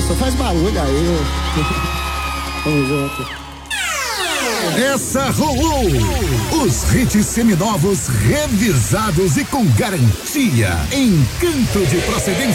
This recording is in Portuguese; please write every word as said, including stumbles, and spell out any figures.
só faz barulho aí. Tamo junto. Essa rolou! Os hits seminovos revisados e com garantia. Encanto de procedência.